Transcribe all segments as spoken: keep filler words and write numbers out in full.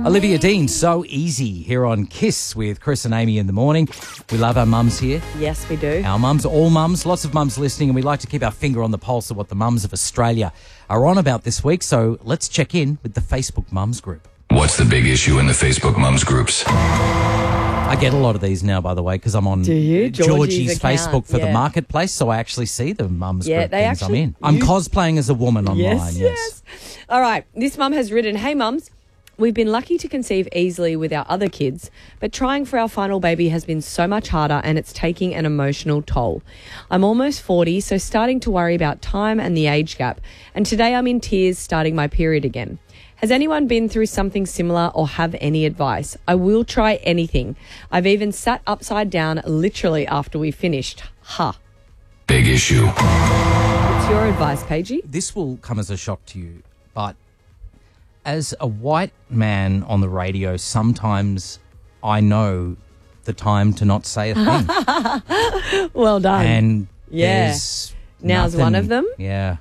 Olivia Dean, So Easy, here on Kiss with Chris and Amy in the morning. We love our mums here. Yes, we do. Our mums, all mums, lots of mums listening, and we like to keep our finger on the pulse of what the mums of Australia are on about this week. So let's check in with the Facebook Mums group. What's the big issue in the Facebook Mums groups? I get a lot of these now, by the way, because I'm on Do you? Georgie's, Georgie's Facebook account, for yeah. the marketplace, so I actually see the mums Yeah, group they things actually- I'm in. I'm you- cosplaying as a woman online, Yes, yes. yes. All right. This mum has written, "Hey, mums. We've been lucky to conceive easily with our other kids, but trying for our final baby has been so much harder and it's taking an emotional toll. I'm almost forty, so starting to worry about time and the age gap. And today I'm in tears starting my period again. Has anyone been through something similar or have any advice? I will try anything. I've even sat upside down literally after we finished. Ha." Big issue. What's your advice, Paigey? This will come as a shock to you, but as a white man on the radio, sometimes I know the time to not say a thing. Well done. And Yeah. there's Now's nothing- one of them? Yeah.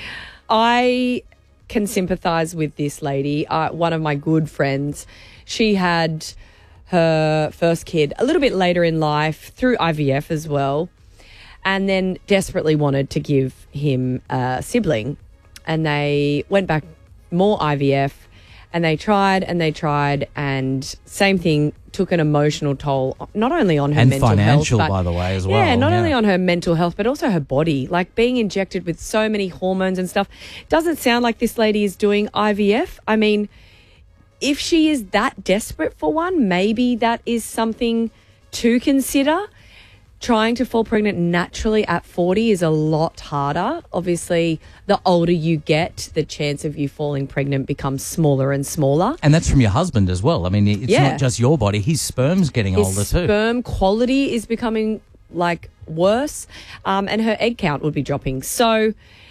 I can sympathise with this lady. Uh, one of my good friends, she had her first kid a little bit later in life through I V F as well, and then desperately wanted to give him a sibling. And they went back more I V F, and they tried and they tried, and same thing, took an emotional toll, not only on her And mental financial, health, but- by the way, as well. Yeah, not Yeah. only on her mental health, but also her body. Like being injected with so many hormones and stuff. Doesn't sound like this lady is doing I V F. I mean, if she is that desperate for one, maybe that is something to consider. Trying to fall pregnant naturally at forty is a lot harder. Obviously, the older you get, the chance of you falling pregnant becomes smaller and smaller. And that's from your husband as well. I mean, it's Yeah. not just your body. His sperm's getting His older too. sperm quality is becoming like worse, um, and her egg count would be dropping. So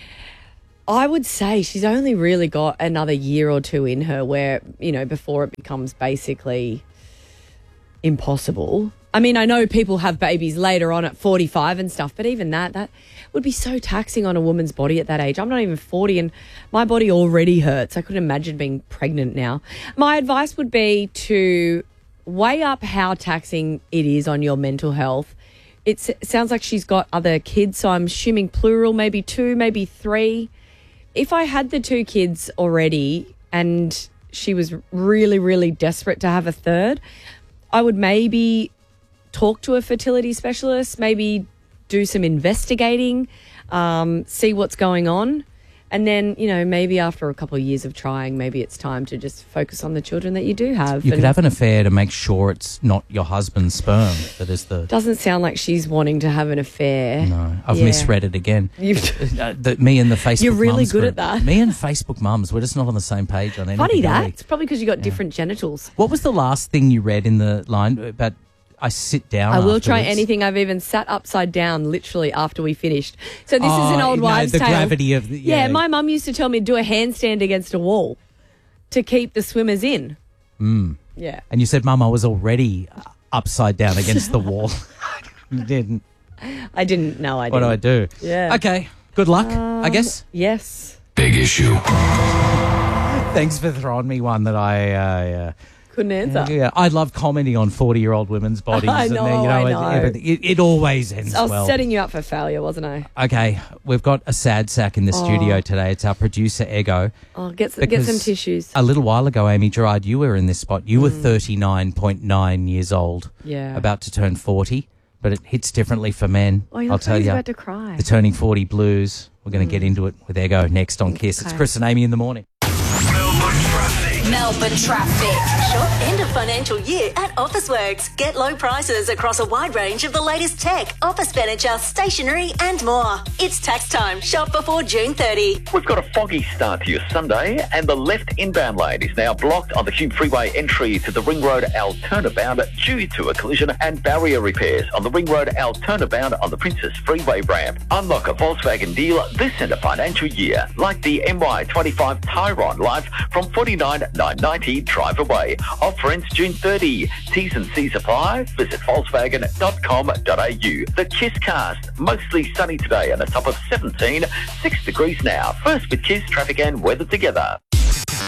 I would say she's only really got another year or two in her where, you know, before it becomes basically impossible. I mean, I know people have babies later on at forty-five and stuff, but even that, that would be so taxing on a woman's body at that age. I'm not even forty and my body already hurts. I couldn't imagine being pregnant now. My advice would be to weigh up how taxing it is on your mental health. It s- sounds like she's got other kids, so I'm assuming plural, maybe two, maybe three. If I had the two kids already and she was really, really desperate to have a third, I would maybe talk to a fertility specialist, maybe do some investigating, um, see what's going on. And then, you know, maybe after a couple of years of trying, maybe it's time to just focus on the children that you do have. You And could have an affair to make sure it's not your husband's sperm that is the... doesn't sound like she's wanting to have an affair. No, I've Yeah. misread it again. You've- Uh, the, me and the Facebook You're really mums good group. at that. Me and Facebook mums, we're just not on the same page on anything. Funny are that. we? It's probably because you got different genitals. What was the last thing you read in the line about I sit down I will try afterwards? anything. I've even sat upside down literally after we finished. So this is an Oh, old no, wives' the tale. gravity of the- yeah. yeah. My mum used to tell me to do a handstand against a wall to keep the swimmers in. Mm. Yeah. And you said, Mum, I was already upside down against the wall. You didn't. I didn't know I What do I didn't. do? Yeah. Okay. Good luck, I guess. Yes. Big issue. Thanks for throwing me one that I... Uh, Couldn't answer. yeah, I love commenting on forty-year-old women's bodies. I and know, then, you know, I it- know. everything- It, it always ends I was well. setting you up for failure, wasn't I? Okay, we've got a sad sack in the studio today. It's our producer, Ego. Oh, get some, get Because some tissues. A little while ago, Amy Gerard, you were in this spot. You were thirty-nine point nine years old. Yeah. About to turn forty, but it hits differently for men. Oh, he I'll looks tell like he's you. about to cry. The turning forty blues. We're going to get into it with Ego next on Kiss. It's Okay. Chris and Amy in the morning. Melbourne traffic. Melbourne traffic. Shop end of financial year at Officeworks. Get low prices across a wide range of the latest tech, office furniture, stationery and more. It's tax time. Shop before June thirtieth. We've got a foggy start to your Sunday, and the left inbound lane is now blocked on the Hume Freeway entry to the Ring Road Al turnabout due to a collision and barrier repairs on the Ring Road Al turnabout on the Princess Freeway ramp. Unlock a Volkswagen deal this end of financial year, like the M Y twenty-five Tyron Life from forty-nine thousand nine hundred ninety dollars drive away. Offer ends June thirtieth. T's and C's apply. Visit volkswagen dot com dot a u. The Kiss Cast. Mostly sunny today and a top of seventeen. Six degrees now. First with Kiss, traffic and weather together.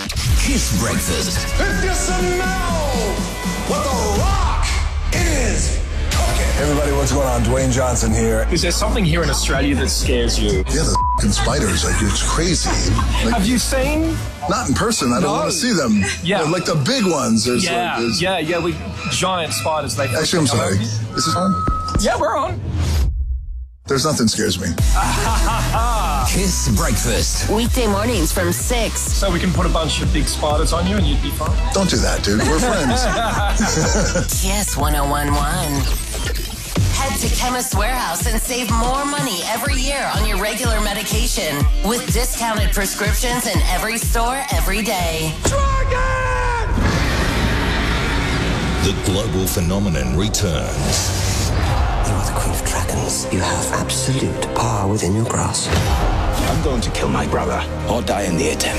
Kiss Breakfast. If you smell what The Rock is cooking. Everybody, what's going on? Dwayne Johnson here. Is there something here in Australia that scares you? Yeah, the f***ing spiders, like, it's crazy. Like, have you seen? Not in person. I don't No. want to see them. Yeah. They're like the big ones. There's Yeah, like, there's... yeah, yeah. We giant spiders. They Actually, I'm sorry. Is this on? Yeah, we're on. There's nothing scares me. Kiss Breakfast. Weekday mornings from six. So we can put a bunch of big spiders on you and you'd be fine? Don't do that, dude. We're friends. Kiss one oh one one. Head to Chemist Warehouse and save more money every year on your regular medication with discounted prescriptions in every store every day. Dragon! The global phenomenon returns. You are the Queen of Dragons. You have absolute power within your grasp. I'm going to kill my brother or die in the attempt.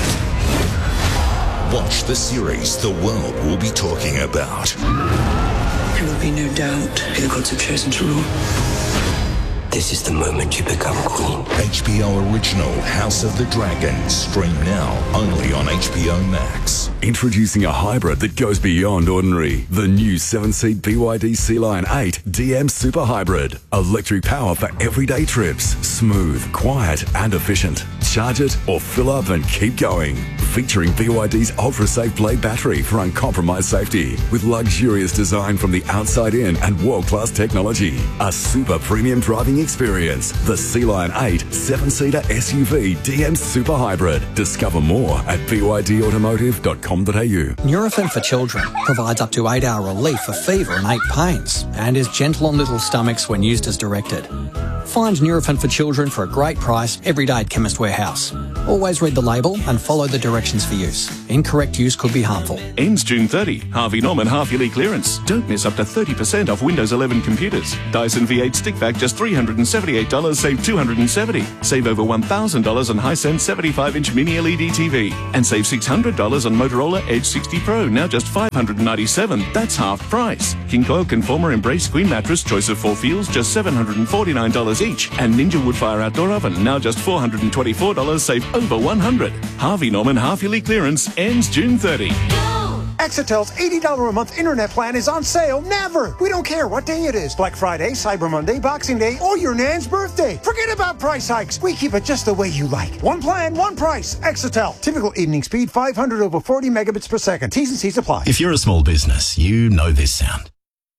Watch the series the world will be talking about. There will be no doubt who the gods have chosen to rule. This is the moment you become queen. H B O original House of the Dragon. Stream now only on H B O Max. Introducing a hybrid that goes beyond ordinary. The new seven-seat B Y D Sea Lion eight D M Super Hybrid. Electric power for everyday trips. Smooth, quiet and efficient. Charge it or fill up and keep going. Featuring B Y D's ultra-safe blade battery for uncompromised safety. With luxurious design from the outside in and world-class technology. A super premium driving experience. The Sea Lion eight seven-seater S U V D M Super Hybrid. Discover more at b y d automotive dot com dot a u. Nurofen for Children provides up to eight hour relief for fever and ache pains and is gentle on little stomachs when used as directed. Find Nurofen for Children for a great price every day at Chemist Warehouse. Always read the label and follow the directions for use. Incorrect use could be harmful. Ends June thirtieth. Harvey Norman half-yearly clearance. Don't miss up to thirty percent off Windows eleven computers. Dyson V eight stick vac just three hundred seventy-eight dollars, save two hundred seventy dollars. Save over one thousand dollars on Hisense seventy-five inch mini L E D T V. And save six hundred dollars on Motorola Edge sixty Pro, now just five hundred ninety-seven dollars. That's half price. King Coil Conformer Embrace Queen Mattress, choice of four feels, just seven hundred forty-nine dollars each. And Ninja Woodfire Outdoor Oven, now just four hundred twenty-four dollars, save over one hundred dollars. Harvey Norman half-yearly clearance ends June thirtieth. Exetel's eighty dollars a month internet plan is on sale never. We don't care what day it is. Black Friday, Cyber Monday, Boxing Day, or your nan's birthday. Forget about price hikes. We keep it just the way you like. One plan, one price. Exetel. Typical evening speed, five hundred over forty megabits per second. T's and C's apply. If you're a small business, you know this sound.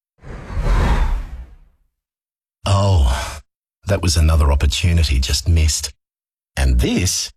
Oh, that was another opportunity just missed. And this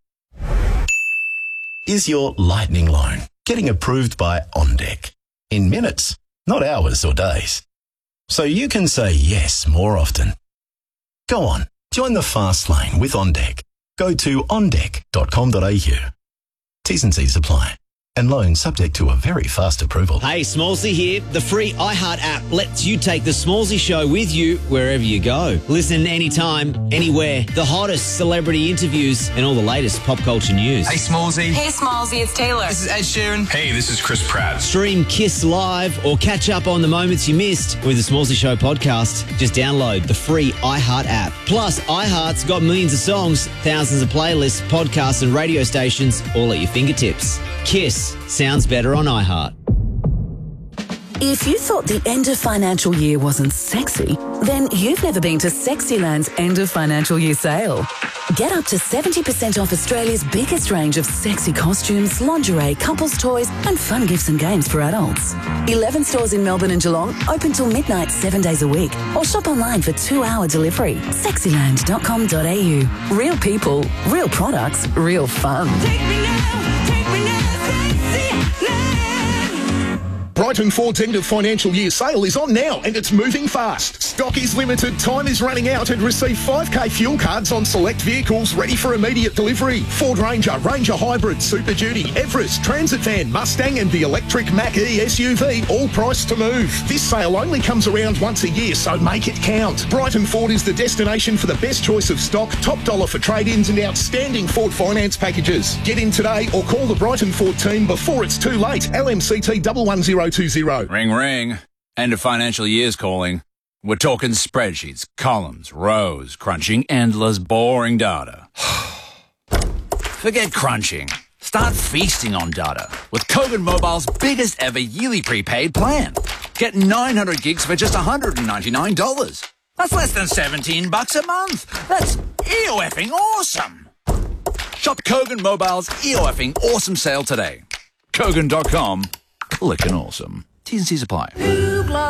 is your lightning loan getting approved by OnDeck in minutes, not hours or days. So you can say yes more often. Go on, join the fast lane with OnDeck. Go to on deck dot com dot a u. T's and C's apply. And loan subject to a very fast approval. Hey, Smallsy here. The free iHeart app lets you take the Smallsy show with you wherever you go. Listen anytime, anywhere. The hottest celebrity interviews and all the latest pop culture news. Hey, Smallsy. Hey, Smallsy, it's Taylor. This is Ed Sheeran. Hey, this is Chris Pratt. Stream Kiss Live or catch up on the moments you missed with the Smallsy Show podcast. Just download the free iHeart app. Plus, iHeart's got millions of songs, thousands of playlists, podcasts and radio stations all at your fingertips. Kiss sounds better on iHeart. If you thought the end of financial year wasn't sexy, then you've never been to Sexyland's end of financial year sale. Get up to seventy percent off Australia's biggest range of sexy costumes, lingerie, couples toys and fun gifts and games for adults. eleven stores in Melbourne and Geelong, open till midnight seven days a week. Or shop online for two hour delivery. sexyland dot com dot a u. Real people, real products, real fun. Take me now, take me now, Brighton Ford's end of financial year sale is on now and it's moving fast. Stock is limited, time is running out and receive five K fuel cards on select vehicles ready for immediate delivery. Ford Ranger, Ranger Hybrid, Super Duty, Everest, Transit Van, Mustang and the electric Mach-E S U V, all priced to move. This sale only comes around once a year, so make it count. Brighton Ford is the destination for the best choice of stock, top dollar for trade-ins and outstanding Ford finance packages. Get in today or call the Brighton Ford team before it's too late. L M C T one one zero two zero. Ring, ring. End of financial year's calling. We're talking spreadsheets, columns, rows, crunching endless, boring data. Forget crunching. Start feasting on data with Kogan Mobile's biggest ever yearly prepaid plan. Get nine hundred gigs for just one hundred ninety-nine dollars. That's less than seventeen bucks a month. That's E-O-effing awesome. Shop Kogan Mobile's E-O-effing awesome sale today. Kogan dot com. Clickin' awesome. T's and C's apply.